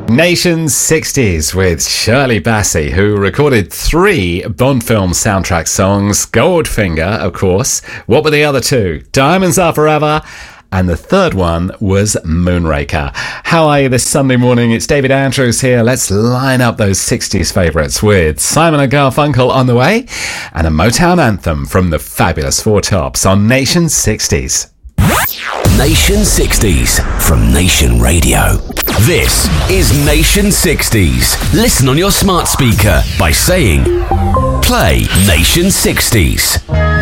Nation's 60s with Shirley Bassey, who recorded 3 Bond film soundtrack songs. Goldfinger, of course. What were the other 2? Diamonds Are Forever. And the third one was Moonraker. How are you this Sunday morning? It's David Andrews here. Let's line up those 60s favourites with Simon and Garfunkel on the way and a Motown anthem from the fabulous Four Tops on Nation's 60s. Nation 60s from Nation Radio. This is Nation 60s. Listen on your smart speaker by saying, play Nation 60s.